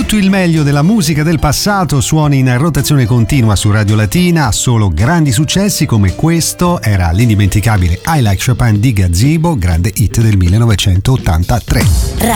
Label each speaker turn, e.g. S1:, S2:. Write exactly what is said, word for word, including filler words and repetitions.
S1: Tutto il meglio della musica del passato, suoni in rotazione continua su Radio Latina, solo grandi successi come questo era l'indimenticabile I Like Chopin di Gazebo, grande hit del millenovecentottantatré.